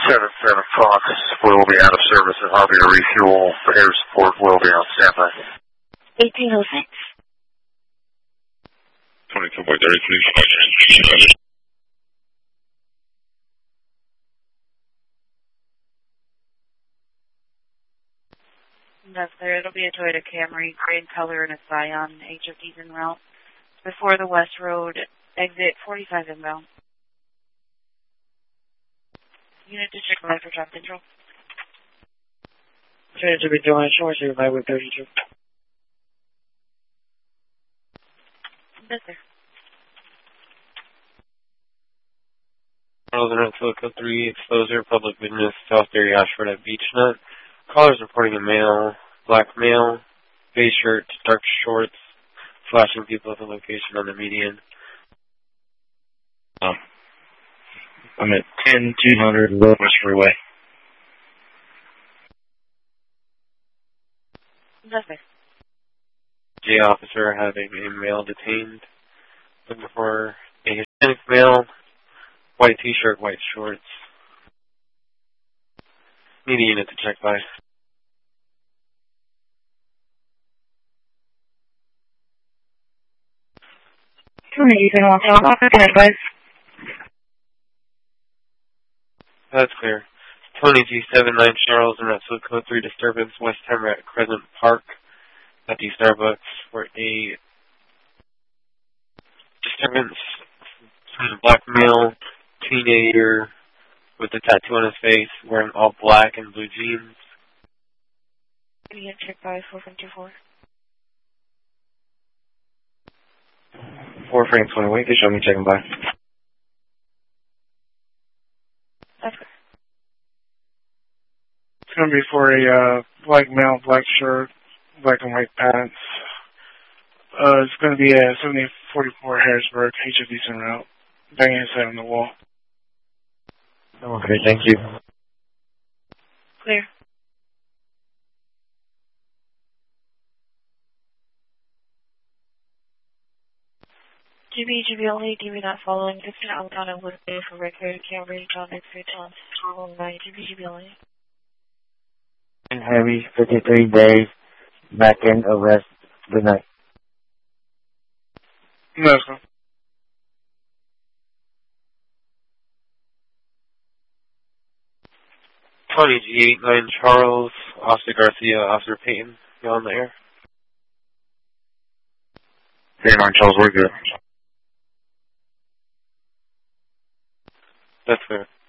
7 Fox will be out of service and I'll be to refuel. Air support will be on standby. 1806. 22.33. That's clear. It'll be a Toyota Camry, gray in color and a Scion, HFD's en route. Before the West Road, exit 45 inbound. Unit to check line for traffic control. Unit to be doing short, so Highway 32. Yes, sir. Charles and Silicon 3, Exposure, Public Business, South Dairy Ashford at Beechnut. Callers reporting a male, black male, beige shirt, dark shorts, flashing people at the location on the median. I'm at 10200 West Freeway. Yes, sir. J officer having a male detained. Looking for a Hispanic male, white t-shirt, white shorts. Need a unit to check by. That's clear. Tony G79 Charles and Rat Code 3 disturbance, West Hammer at Crescent Park at the Starbucks for a disturbance between a black male teenager with a tattoo on his face, wearing all black and blue jeans. Unit check by 4524. 4 frame 20. Wait, show me checking by. That's good. It's going to be for a black male, black shirt, black and white pants. It's going to be a 7044 Harrisburg, HFD's en route. Banging his head on the wall. Okay, thank you. Clear. GB only, DB not following, 15 outbound and would be for record, Camry, John X-ray, Tom, 219, GB only. And Heavy, 53 days, back in arrest. Good night. No, sir. Tony G89 Charles, Officer Garcia, Officer Payton, you on the air? Hey, 9 Charles, we're good. That's fair.